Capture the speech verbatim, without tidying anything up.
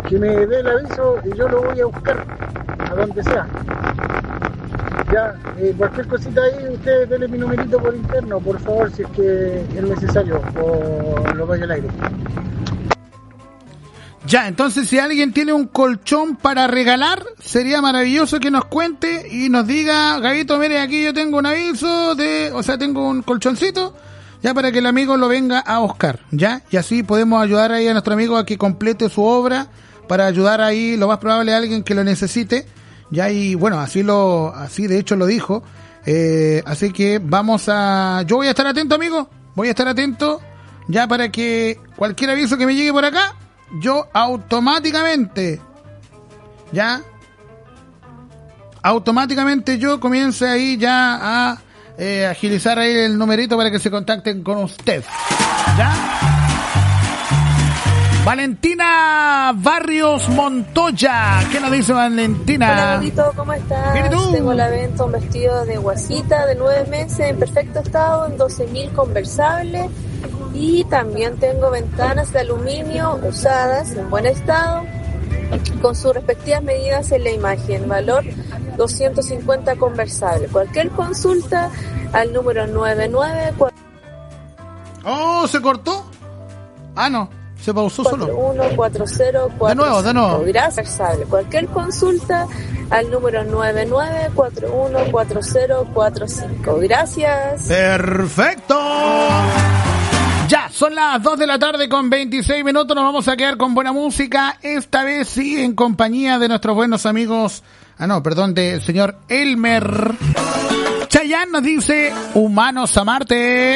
que me dé el aviso y yo lo voy a buscar a donde sea. Ya, eh, cualquier cosita ahí, ustedes denle mi numerito por interno, por favor, si es que es necesario, o lo doy al aire. Ya, entonces si alguien tiene un colchón para regalar, sería maravilloso que nos cuente y nos diga, Gabito, mire, aquí yo tengo un aviso de, o sea, tengo un colchoncito, ya para que el amigo lo venga a buscar, ya, y así podemos ayudar ahí a nuestro amigo a que complete su obra, para ayudar ahí lo más probable a alguien que lo necesite, ya, y bueno, así lo, así de hecho lo dijo, eh, así que vamos a, yo voy a estar atento, amigo, voy a estar atento, ya, para que cualquier aviso que me llegue por acá, yo automáticamente, ya, automáticamente yo comience ahí ya a eh, agilizar ahí el numerito para que se contacten con usted, ya. Valentina Barrios Montoya, ¿qué nos dice Valentina? Hola, Gabito, ¿cómo estás? Bien, ¿y tú? Tengo a la venta un vestido de guasita de nueve meses en perfecto estado, en doce mil conversables. Y también tengo ventanas de aluminio usadas en buen estado, con sus respectivas medidas en la imagen. Valor doscientos cincuenta conversables. Cualquier consulta al número nueve nueve cuatro. Oh, ¿se cortó? Ah, no, se pausó solo. cuatro uno cuatro cero cuatro. De nuevo, de nuevo. Gracias. Cualquier consulta al número nueve nueve cuatro uno cuatro cero cuatro cinco. Gracias. Perfecto. Ya, son las dos de la tarde con veintiséis minutos, nos vamos a quedar con buena música, esta vez sí en compañía de nuestros buenos amigos, ah no, perdón, del señor Elmer. Chayanne nos dice, Humanos a Marte.